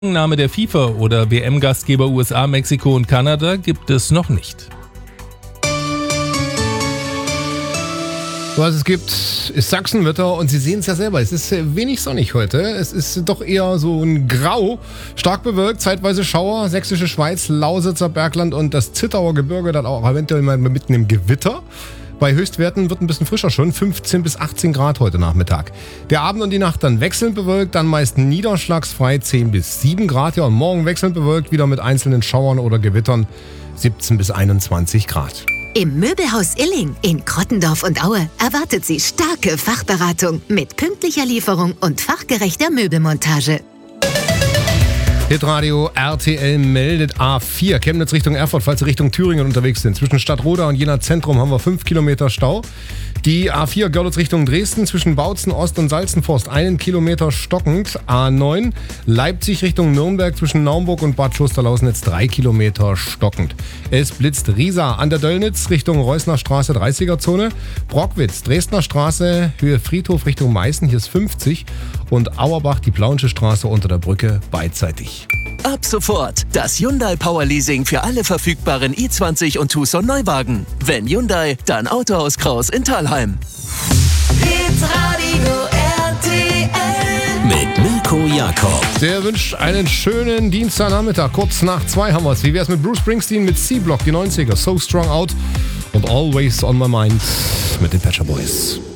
Name der FIFA oder WM-Gastgeber USA, Mexiko und Kanada gibt es noch nicht. Was es gibt, ist Sachsenwetter und Sie sehen es ja selber, es ist wenig sonnig heute. Es ist doch eher so ein Grau, stark bewölkt, zeitweise Schauer, Sächsische Schweiz, Lausitzer Bergland und das Zittauer Gebirge, dann auch eventuell mal mitten im Gewitter. Bei Höchstwerten wird ein bisschen frischer schon, 15 bis 18 Grad heute Nachmittag. Der Abend und die Nacht dann wechselnd bewölkt, dann meist niederschlagsfrei 10 bis 7 Grad. Ja, und morgen wechselnd bewölkt, wieder mit einzelnen Schauern oder Gewittern 17 bis 21 Grad. Im Möbelhaus Illing in Krottendorf und Aue erwartet Sie starke Fachberatung mit pünktlicher Lieferung und fachgerechter Möbelmontage. Hitradio RTL meldet A4, Chemnitz Richtung Erfurt, falls Sie Richtung Thüringen unterwegs sind. Zwischen Stadtroda und Jena Zentrum haben wir 5 Kilometer Stau. Die A4 Görlitz Richtung Dresden zwischen Bautzen Ost und Salzenforst 1 Kilometer stockend. A9 Leipzig Richtung Nürnberg zwischen Naumburg und Bad Schusterlausen 3 Kilometer stockend. Es blitzt Riesa an der Döllnitz Richtung Reusner Straße 30er Zone. Brockwitz Dresdner Straße Höhe Friedhof Richtung Meißen, hier ist 50. Und Auerbach die Plauensche Straße unter der Brücke beidseitig. Ab sofort das Hyundai Power Leasing für alle verfügbaren i20 und Tucson Neuwagen. Wenn Hyundai, dann Autohaus Kraus in Thalheim. Hitradio RTL Mit Mirko Jakob. Der wünscht einen schönen Dienstagnachmittag. Kurz nach 2 haben wir es. Wie wär's mit Bruce Springsteen mit C-Block, die 90er, So Strong Out und Always on My Mind mit den Pet Shop Boys.